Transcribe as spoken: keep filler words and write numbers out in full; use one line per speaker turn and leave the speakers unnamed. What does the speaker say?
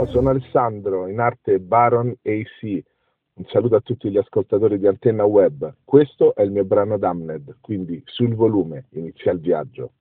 sono Alessandro, in arte Baron A C. Un saluto a tutti gli ascoltatori di Antenna Web. Questo è il mio brano Damned, quindi sul volume inizia il viaggio.